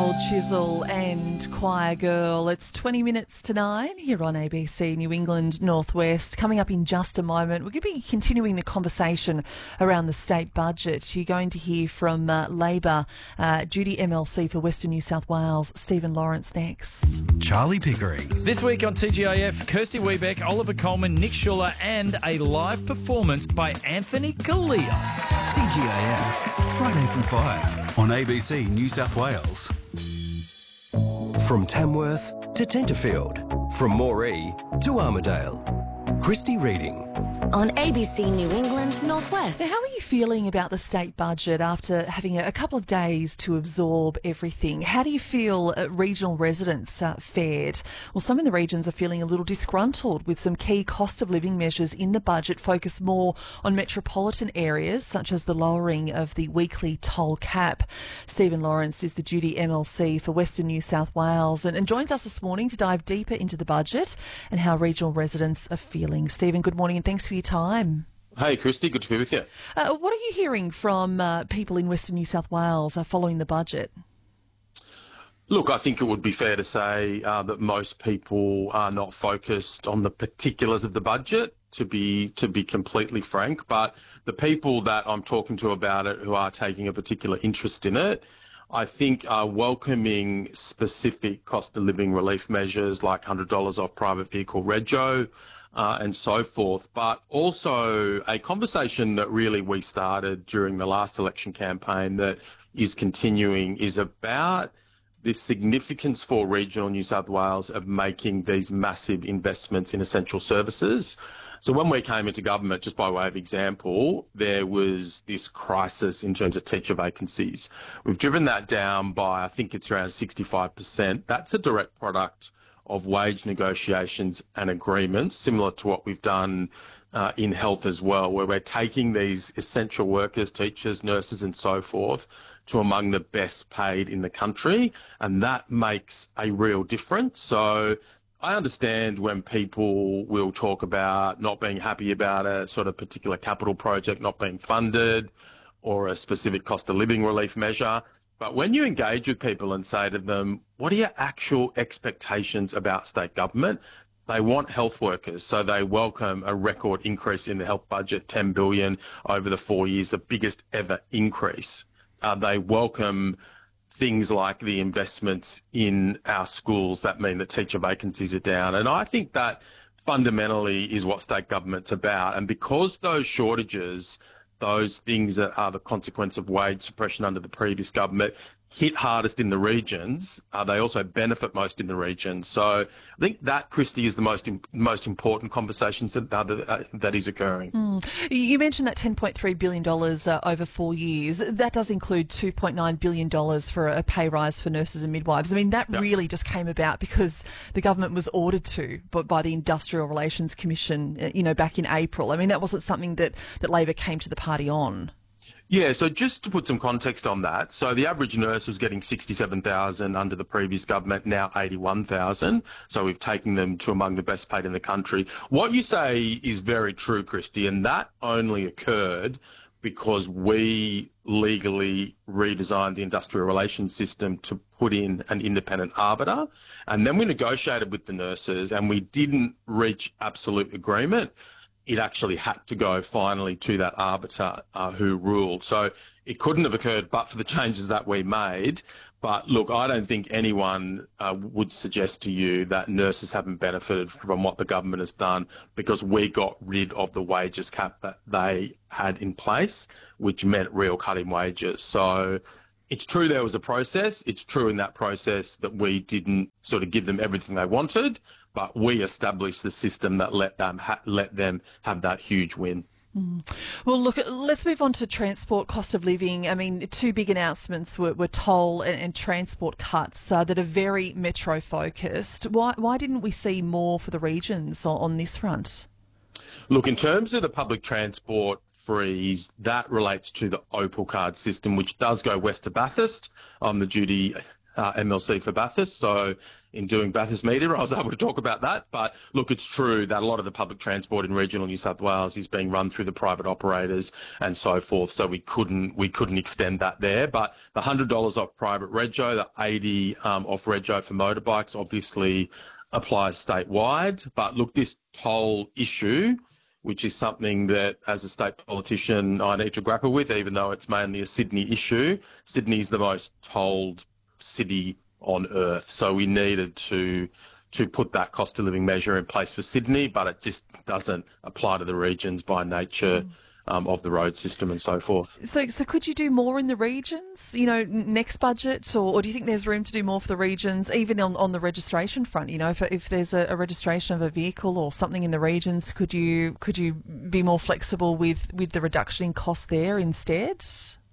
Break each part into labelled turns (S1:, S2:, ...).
S1: Cold Chisel and Choir Girl. It's 20 minutes to 9 here on ABC New England Northwest. Coming up in just a moment, we're going to be continuing the conversation around the state budget. You're going to hear from Labor Duty MLC for Western New South Wales, Stephen Lawrence, next.
S2: Charlie Pickering.
S3: This week on TGIF, Kirsty Wiebeck, Oliver Coleman, Nick Schuller and a live performance by Anthony Kalia.
S2: TGIF, Friday from 5 on ABC New South Wales. From Tamworth to Tenterfield, from Moree to Armidale. Christy Reading.
S4: On ABC New England Northwest.
S1: So how are you feeling about the state budget after having a couple of days to absorb everything? How do you feel regional residents fared? Well, some in the regions are feeling a little disgruntled with some key cost of living measures in the budget focused more on metropolitan areas, such as the lowering of the weekly toll cap. Stephen Lawrence is the Duty MLC for Western New South Wales and joins us this morning to dive deeper into the budget and how regional residents are feeling. Stephen, good morning and thanks for your time.
S5: Hey, Christy, good to be with you.
S1: What are you hearing from people in Western New South Wales following the budget?
S5: Look, I think it would be fair to say that most people are not focused on the particulars of the budget, to be completely frank. But the people that I'm talking to about it who are taking a particular interest in it, I think are welcoming specific cost of living relief measures like $100 off private vehicle rego, and so forth, but also a conversation that really we started during the last election campaign that is continuing is about the significance for regional New South Wales of making these massive investments in essential services. So when we came into government, just by way of example, there was this crisis in terms of teacher vacancies. We've driven that down by, I think it's around 65%. That's a direct product of wage negotiations and agreements, similar to what we've done in health as well, where we're taking these essential workers, teachers, nurses and so forth to among the best paid in the country, and that makes a real difference. So I understand when people will talk about not being happy about a sort of particular capital project not being funded or a specific cost of living relief measure. But when you engage with people and say to them, what are your actual expectations about state government? They want health workers, so they welcome a record increase in the health budget, $10 billion over the 4 years, the biggest ever increase. They welcome things like the investments in our schools that mean that teacher vacancies are down. And I think that fundamentally is what state government's about. And because those shortages, those things that are the consequence of wage suppression under the previous government, hit hardest in the regions, they also benefit most in the regions. So I think that, Christy, is the most important conversations that is occurring.
S1: You mentioned that $10.3 billion over 4 years. That does include $2.9 billion for a pay rise for nurses and midwives. I mean, that really just came about because the government was ordered to by the Industrial Relations Commission, back in April. I mean, that wasn't something that Labor came to the party on.
S5: Yeah, so just to put some context on that, so the average nurse was getting $67,000 under the previous government, now $81,000. So we've taken them to among the best paid in the country. What you say is very true, Christy, and that only occurred because we legally redesigned the industrial relations system to put in an independent arbiter. And then we negotiated with the nurses and we didn't reach absolute agreement. It actually had to go finally to that arbiter who ruled. So it couldn't have occurred but for the changes that we made. But look, I don't think anyone would suggest to you that nurses haven't benefited from what the government has done because we got rid of the wages cap that they had in place, which meant real cut in wages. So it's true there was a process. It's true in that process that we didn't sort of give them everything they wanted, but we established the system that let them have that huge win.
S1: Well, look, let's move on to transport cost of living. I mean, two big announcements were toll and transport cuts that are very metro focused. Why didn't we see more for the regions on this front?
S5: Look, in terms of the public transport freeze, that relates to the Opal card system, which does go west to Bathurst. I'm the Duty MLC for Bathurst. So in doing Bathurst Media, I was able to talk about that. But look, it's true that a lot of the public transport in regional New South Wales is being run through the private operators and so forth. So we couldn't extend that there. But the $100 off private rego, the 80 off rego for motorbikes obviously applies statewide. But look, this toll issue, which is something that as a state politician I need to grapple with, even though it's mainly a Sydney issue. Sydney's the most tolled city on earth, so we needed to put that cost of living measure in place for Sydney, but it just doesn't apply to the regions by nature of the road system and so forth.
S1: So could you do more in the regions, next budget, or do you think there's room to do more for the regions, even on the registration front? If there's a registration of a vehicle or something in the regions, could you be more flexible with the reduction in cost there instead?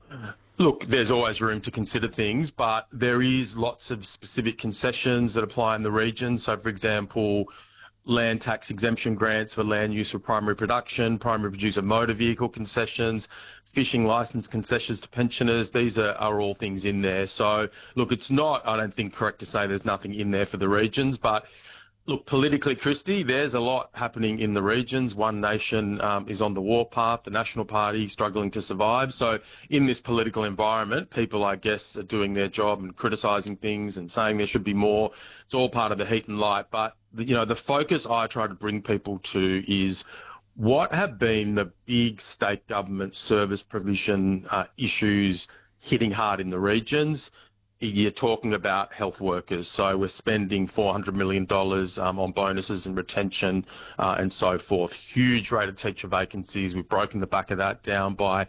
S5: Look, there's always room to consider things, but there is lots of specific concessions that apply in the region. So, for example, land tax exemption grants for land use for primary production, primary producer motor vehicle concessions, fishing licence concessions to pensioners. These are all things in there. So, look, it's not, I don't think, correct to say there's nothing in there for the regions, but look, politically, Christy, there's a lot happening in the regions. One Nation is on the warpath, the National Party struggling to survive. So in this political environment, people, I guess, are doing their job and criticising things and saying there should be more. It's all part of the heat and light. But, the focus I try to bring people to is what have been the big state government service provision issues hitting hard in the regions. You're talking about health workers. So we're spending $400 million on bonuses and retention and so forth. Huge rate of teacher vacancies. We've broken the back of that down by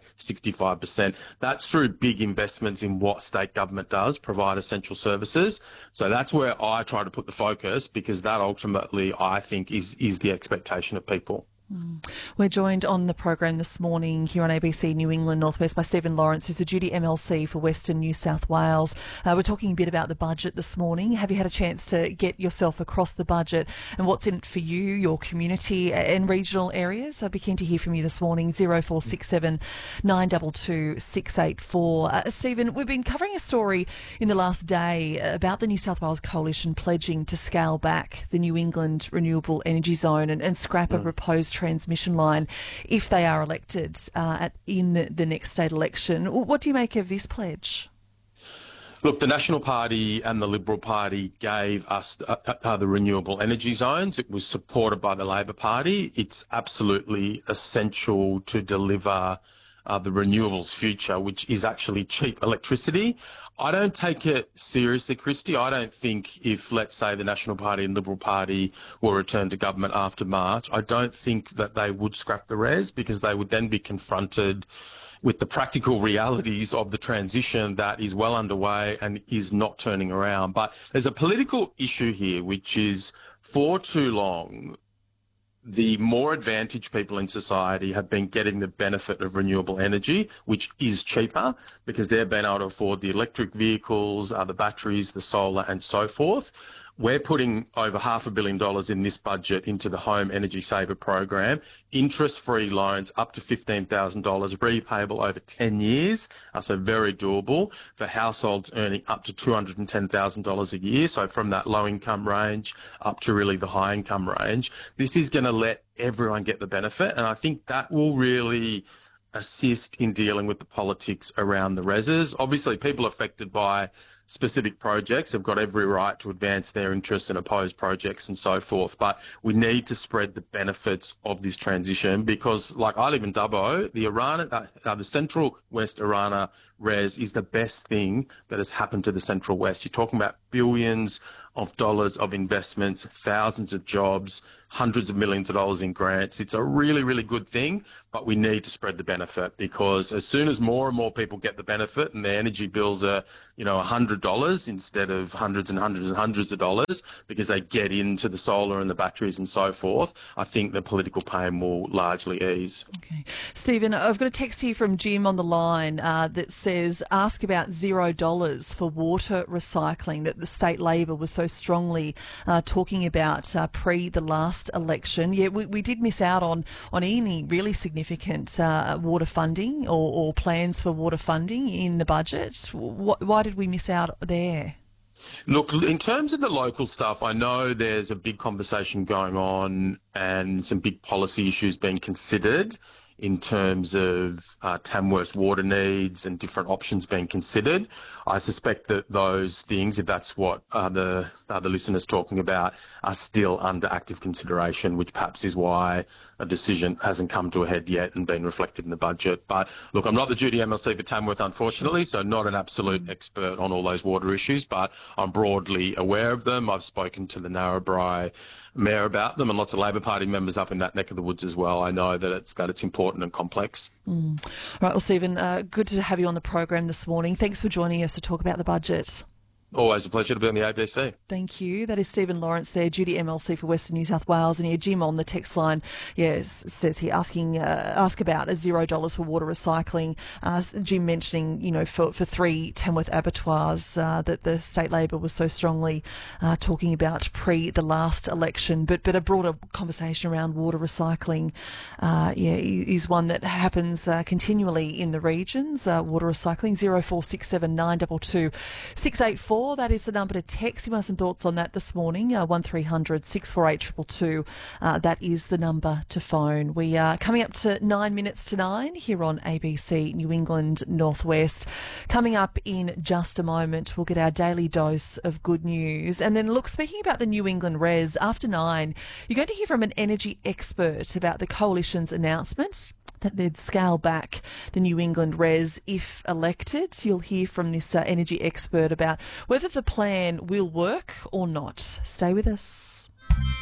S5: 65%. That's through big investments in what state government does, provide essential services. So that's where I try to put the focus, because that ultimately, I think, is the expectation of people.
S1: We're joined on the program this morning here on ABC New England Northwest by Stephen Lawrence, who's a duty MLC for Western New South Wales. We're talking a bit about the budget this morning. Have you had a chance to get yourself across the budget and what's in it for you, your community and regional areas? I'd be keen to hear from you this morning, 0467 922 684. Stephen, we've been covering a story in the last day about the New South Wales Coalition pledging to scale back the New England Renewable Energy Zone and scrap a proposed transmission line if they are elected in the next state election. What do you make of this pledge?
S5: Look, the National Party and the Liberal Party gave us the renewable energy zones. It was supported by the Labor Party. It's absolutely essential to deliver the renewables future, which is actually cheap electricity. I don't take it seriously, Christy. I don't think if, let's say, the National Party and Liberal Party were returned to government after March, I don't think that they would scrap the RES, because they would then be confronted with the practical realities of the transition that is well underway and is not turning around. But there's a political issue here, which is, for too long, the more advantaged people in society have been getting the benefit of renewable energy, which is cheaper because they've been able to afford the electric vehicles, the batteries, the solar and so forth. We're putting over $500 million in this budget into the Home Energy Saver program, interest-free loans up to $15,000, repayable over 10 years, so very doable for households earning up to $210,000 a year, so from that low-income range up to really the high-income range. This is going to let everyone get the benefit, and I think that will really assist in dealing with the politics around the RESs. Obviously, people affected by specific projects have got every right to advance their interests and oppose projects and so forth. But we need to spread the benefits of this transition, because, like, I live in Dubbo, the Central West Orana RES is the best thing that has happened to the Central West. You're talking about billions of dollars of investments, thousands of jobs, hundreds of millions of dollars in grants. It's a really, really good thing, but we need to spread the benefit, because as soon as more and more people get the benefit and their energy bills are, $100 instead of hundreds and hundreds and hundreds of dollars, because they get into the solar and the batteries and so forth, I think the political pain will largely ease.
S1: Okay. Stephen, I've got a text here from Jim on the line that says, ask about $0 for water recycling that the state Labor was so strongly talking about pre the last election. Yeah, we did miss out on any really significant water funding or plans for water funding in the budget. Why did we miss out there?
S5: Look, in terms of the local stuff, I know there's a big conversation going on and some big policy issues being considered in terms of Tamworth's water needs and different options being considered. I suspect that those things, if that's what the listener's talking about, are still under active consideration, which perhaps is why a decision hasn't come to a head yet and been reflected in the budget. But look, I'm not the duty MLC for Tamworth, unfortunately, so not an absolute expert on all those water issues, but I'm broadly aware of them. I've spoken to the Narrabri Mayor about them and lots of Labor Party members up in that neck of the woods as well. I know that it's important and complex.
S1: All right, well, Stephen, good to have you on the program this morning. Thanks for joining us to talk about the budget.
S5: Always a pleasure to be on the ABC.
S1: Thank you. That is Stephen Lawrence there, duty MLC for Western New South Wales. And here, Jim on the text line, says he ask about $0 for water recycling. Jim mentioning, for 3 Tamworth abattoirs that the state Labor was so strongly talking about pre the last election. But a broader conversation around water recycling, is one that happens continually in the regions. Water recycling, 0467 922 684. That is the number to text. You have some thoughts on that this morning. 1300 648 222. That is the number to phone. We are coming up to 9 minutes to 9 here on ABC New England Northwest. Coming up in just a moment, we'll get our daily dose of good news. And then, look, speaking about the New England Res, after 9, you're going to hear from an energy expert about the Coalition's announcement that they'd scale back the New England Res if elected. You'll hear from this energy expert about whether the plan will work or not. Stay with us.